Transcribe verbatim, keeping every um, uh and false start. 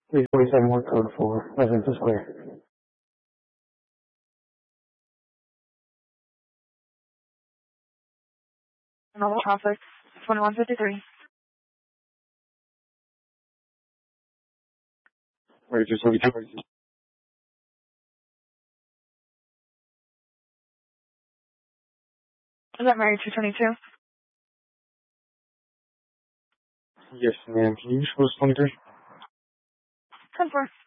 three forty-seven work code for Residential Square. Normal traffic, twenty-one fifty-three. Wait, just what you can. Is that Mary two twenty-two? Yes, ma'am. Can you just post twenty-three? ten four.